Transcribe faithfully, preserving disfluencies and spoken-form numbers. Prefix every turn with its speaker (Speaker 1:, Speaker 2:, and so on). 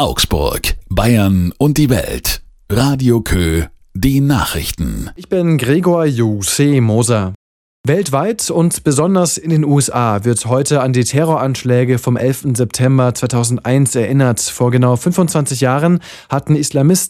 Speaker 1: Augsburg, Bayern und die Welt. Radio Kö, die Nachrichten.
Speaker 2: Ich bin Gregor Juseh Moser. Weltweit und besonders in den U S A wird heute an die Terroranschläge vom elften September zweitausendeins erinnert. Vor genau fünfundzwanzig Jahren hatten Islamisten